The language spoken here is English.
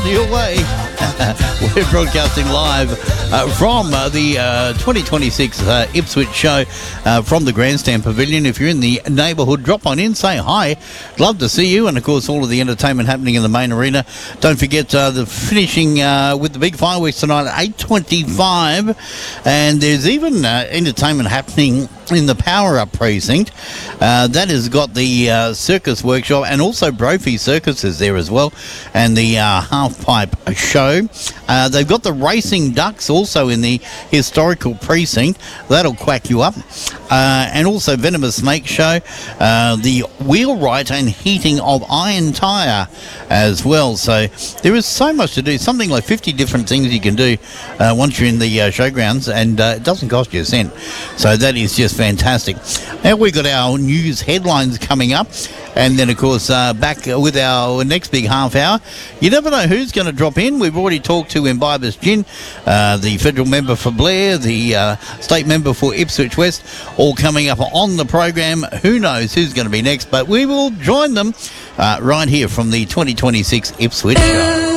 your way. We're broadcasting live from the 2026 Ipswich show from the Grandstand Pavilion. If you're in the neighbourhood, drop on in, say hi. Love to see you, and of course all of the entertainment happening in the main arena. Don't forget the finishing with the big fireworks tonight at 8:25, and there's even entertainment happening in the Power Up precinct. That has got the circus workshop, and also Brophy Circus is there as well, and the half pipe show. They've got the racing ducks also in the historical precinct. That'll quack you up. And also Venomous Snake show, the wheelwright and heating of Iron Tyre as well. So there is so much to do, something like 50 different things you can do once you're in the showgrounds, and it doesn't cost you a cent. So that is just fantastic. Now we've got our news headlines coming up, and then of course back with our next big half hour. You never know who's going to drop in. We've already talked to Imbibus Gin, the federal member for Blair, the state member for Ipswich West, all coming up on the program. Who knows who's going to be next, but we will join them right here from the 2026 Ipswich show.